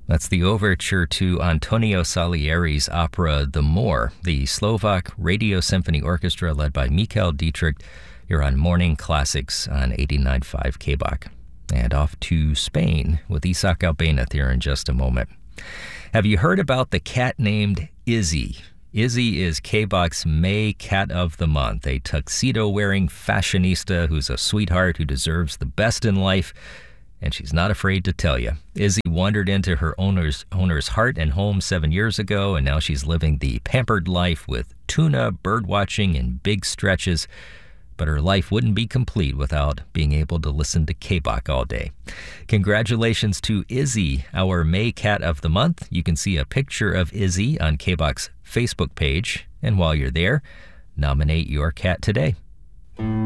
That's the overture to Antonio Salieri's opera The Moor, the Slovak Radio Symphony Orchestra led by Michael Dietrich. You're on Morning Classics on 89.5 KBOK. And off to Spain with Isaac Albéniz here in just a moment. Have you heard about the cat named Izzy? Izzy is KBOK's May Cat of the Month, a tuxedo-wearing fashionista who's a sweetheart who deserves the best in life, and she's not afraid to tell you. Izzy wandered into her owner's heart and home 7 years ago, and now she's living the pampered life with tuna, birdwatching, and big stretches. But her life wouldn't be complete without being able to listen to KBOK all day. Congratulations to Izzy, our May Cat of the Month. You can see a picture of Izzy on KBOK's Facebook page, and while you're there, nominate your cat today.